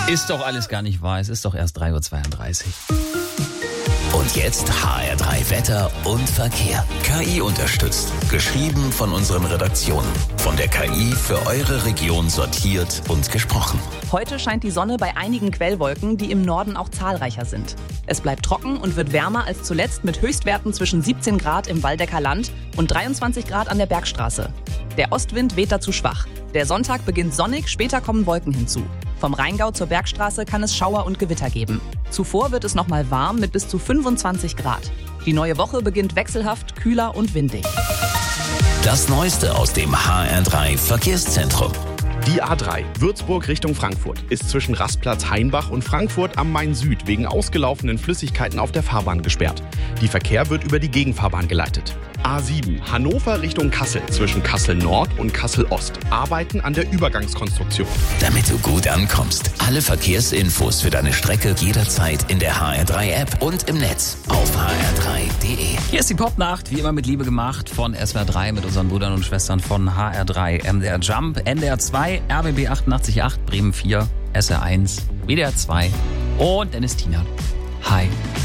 Ist doch alles gar nicht wahr, es ist doch erst 3:32 Uhr. Und jetzt HR3 Wetter und Verkehr. KI unterstützt. Geschrieben von unseren Redaktionen. Von der KI für eure Region sortiert und gesprochen. Heute scheint die Sonne bei einigen Quellwolken, die im Norden auch zahlreicher sind. Es bleibt trocken und wird wärmer als zuletzt mit Höchstwerten zwischen 17 Grad im Waldecker Land und 23 Grad an der Bergstraße. Der Ostwind weht dazu schwach. Der Sonntag beginnt sonnig, später kommen Wolken hinzu. Vom Rheingau zur Bergstraße kann es Schauer und Gewitter geben. Zuvor wird es nochmal warm mit bis zu 25 Grad. Die neue Woche beginnt wechselhaft, kühler und windig. Das Neueste aus dem HR3 Verkehrszentrum. Die A3 Würzburg Richtung Frankfurt ist zwischen Rastplatz Hainbach und Frankfurt am Main-Süd wegen ausgelaufenen Flüssigkeiten auf der Fahrbahn gesperrt. Der Verkehr wird über die Gegenfahrbahn geleitet. A7 Hannover Richtung Kassel zwischen Kassel Nord und Kassel Ost arbeiten an der Übergangskonstruktion. Damit du gut ankommst. Alle Verkehrsinfos für deine Strecke jederzeit in der HR3-App und im Netz auf hr3.de. Hier ist die Popnacht, wie immer mit Liebe gemacht von SWR 3 mit unseren Brüdern und Schwestern von HR3, MDR Jump, NDR 2, RBB 88.8, Bremen 4, SR 1, WDR 2 und Dennis Tiener. Hi.